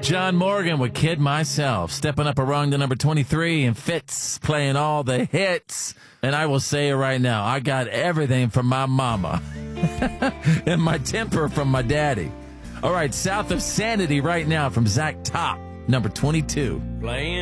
John Morgan with Kid Myself, stepping up a rung to number 23, and Fitz playing all the hits. And I will say it right now, I got everything from my mama and my temper from my daddy. All right, South of Sanity right now from Zach Top, number 22. Playing